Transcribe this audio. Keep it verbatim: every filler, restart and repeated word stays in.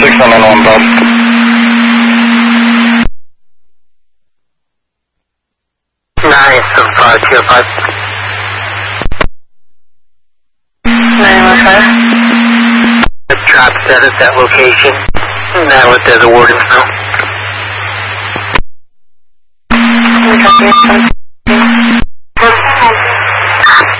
six nine one Bob. nine seven five two five. nine one five. The drop status at location. Now let the wardens know. We copy it.